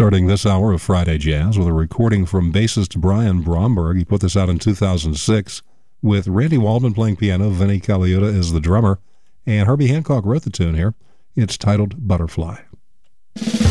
Starting this hour of Friday Jazz with a recording from bassist Brian Bromberg. He put this out in 2006 with Randy Waldman playing piano, Vinnie Colaiuta is the drummer, and Herbie Hancock wrote the tune here. It's titled Butterfly.